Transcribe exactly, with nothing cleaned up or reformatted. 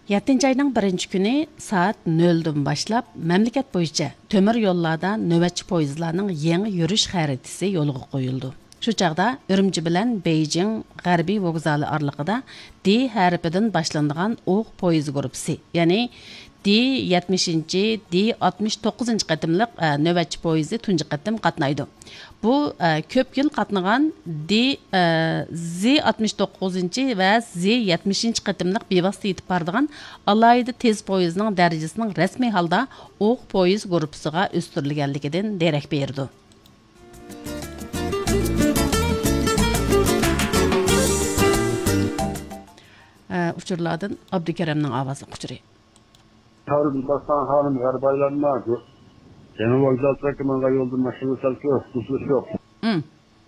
yettinchi ayning birinchi kuni soat noldan boshlab mamlakat bo'yicha temir yo'llarda navbatchi poyezdlarning yangi yurish xaritasi yo'lga qo'yildi. Shu chaqda Urumchi bilan Beijing G'arbiy vokzali oraliqida D harfidan boshlanadigan o'q poyezd gruppasi, ya'ni D yetmishinchi, D oltmish to'qqizinchi qatimliq navbatchi poyezdi tunji qatim qatnaydi. Bu ko'p yil qatnagan D Z oltmish to'qqizinchi va Z yetmishinchi qatimliq bevosita yetib boradigan alohida tez poyezdning darajasining rasmiy holda o'q poyezd gruppasiga o'stirilganligidan darak berdi. Uçurlardan Abdükerim'nin avazı uçuruyor. Harun Bastan Hanım garibaylanmaz. Senin vokzal bırakımına yolda maşını salkıyor, kusur yok. Hı.